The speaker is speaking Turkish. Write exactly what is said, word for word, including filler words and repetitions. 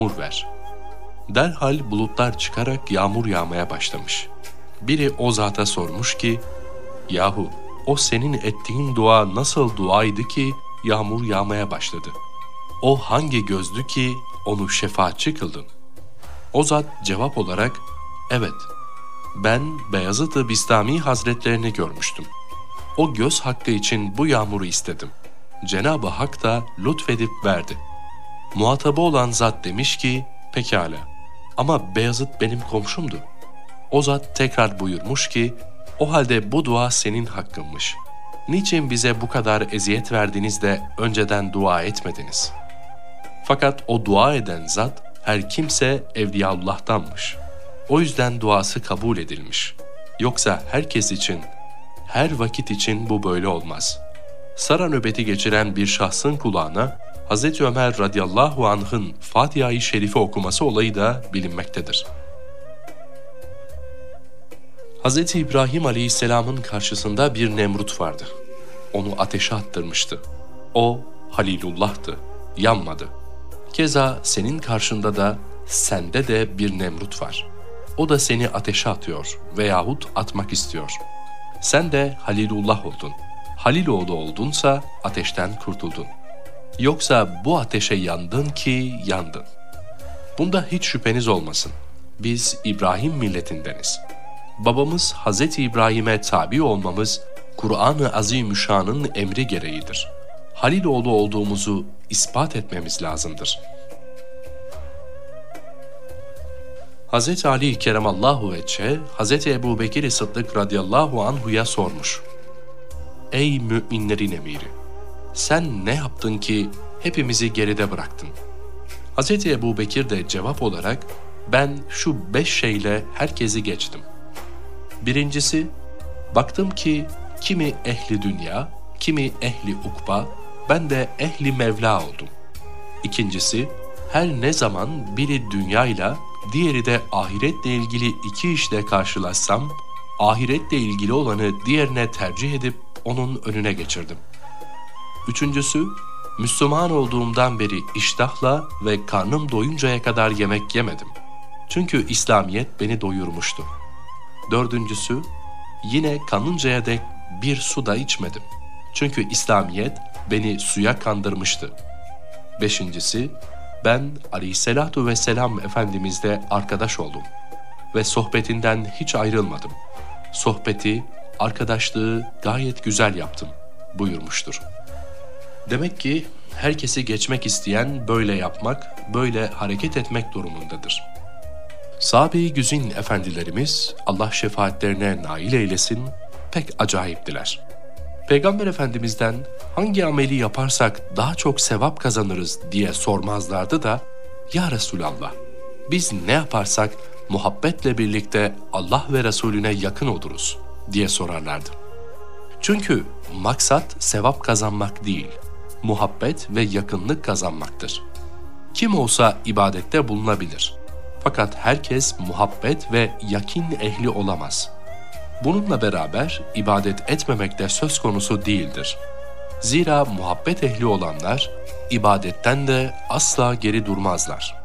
yağmur ver. Derhal bulutlar çıkarak yağmur yağmaya başlamış. Biri o zata sormuş ki, yahu o senin ettiğin dua nasıl duaydı ki yağmur yağmaya başladı? O hangi gözdü ki onu şefaatçi kıldın? O zat cevap olarak, evet, ben Beyazıt-ı Bistami Hazretlerini görmüştüm. O göz hakkı için bu yağmuru istedim. Cenab-ı Hak da lütfedip verdi. Muhatabı olan zat demiş ki, pekala, ama Beyazıt benim komşumdu. O zat tekrar buyurmuş ki, o halde bu dua senin hakkınmış. Niçin bize bu kadar eziyet verdiniz de önceden dua etmediniz? Fakat o dua eden zat her kimse Evliyaullah'tanmış. O yüzden duası kabul edilmiş. Yoksa herkes için, her vakit için bu böyle olmaz. Sara nöbeti geçiren bir şahsın kulağına Hazreti Ömer radıyallahu anh'ın Fatiha-i Şerife okuması olayı da bilinmektedir. Hazreti İbrahim aleyhisselamın karşısında bir Nemrut vardı. Onu ateşe attırmıştı. O Halilullah'tı, yanmadı. Keza senin karşında da, sende de bir Nemrut var. O da seni ateşe atıyor veyahut atmak istiyor. Sen de Halilullah oldun. Haliloğlu oldunsa ateşten kurtuldun. Yoksa bu ateşe yandın ki yandın. Bunda hiç şüpheniz olmasın. Biz İbrahim milletindeniz. Babamız Hazreti İbrahim'e tabi olmamız Kur'an-ı Azimüşşan'ın emri gereğidir. Haliloğlu olduğumuzu ispat etmemiz lazımdır. Hazreti Ali keremallahu vecce, Hazreti Ebu Bekir Sıddık radıyallahu anhu'ya sormuş. Ey müminlerin emiri! Sen ne yaptın ki hepimizi geride bıraktın? Hazreti Ebu Bekir de cevap olarak, ben şu beş şeyle herkesi geçtim. Birincisi, baktım ki kimi ehli dünya, kimi ehli ukba, ben de ehli Mevla oldum. İkincisi, her ne zaman biri dünyayla, diğeri de ahiretle ilgili iki işle karşılaşsam, ahiretle ilgili olanı diğerine tercih edip onun önüne geçirdim. Üçüncüsü, Müslüman olduğumdan beri iştahla ve karnım doyuncaya kadar yemek yemedim. Çünkü İslamiyet beni doyurmuştu. Dördüncüsü, yine kanıncaya dek bir su da içmedim. Çünkü İslamiyet beni suya kandırmıştı. Beşincisi, ben aleyhissalatu vesselam Efendimizle arkadaş oldum ve sohbetinden hiç ayrılmadım. Sohbeti, arkadaşlığı gayet güzel yaptım buyurmuştur. Demek ki herkesi geçmek isteyen böyle yapmak, böyle hareket etmek durumundadır. Sahabe-i güzin efendilerimiz, Allah şefaatlerine nail eylesin, pek acayiptiler. Peygamber Efendimiz'den hangi ameli yaparsak daha çok sevap kazanırız diye sormazlardı da, ya Resulallah, biz ne yaparsak muhabbetle birlikte Allah ve Resulüne yakın oluruz diye sorarlardı. Çünkü maksat sevap kazanmak değil, muhabbet ve yakınlık kazanmaktır. Kim olsa ibadette bulunabilir. Fakat herkes muhabbet ve yakin ehli olamaz. Bununla beraber ibadet etmemek de söz konusu değildir. Zira muhabbet ehli olanlar ibadetten de asla geri durmazlar.